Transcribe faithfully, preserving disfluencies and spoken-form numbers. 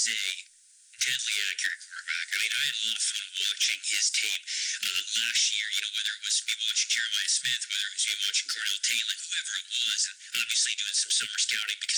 is a deadly accurate quarterback. I mean, I had a lot of fun watching his tape uh, last year. You know, whether it was me watching Jeremiah Smith, whether it was me watching Cardell Taylor, whoever it was, and obviously doing some summer scouting because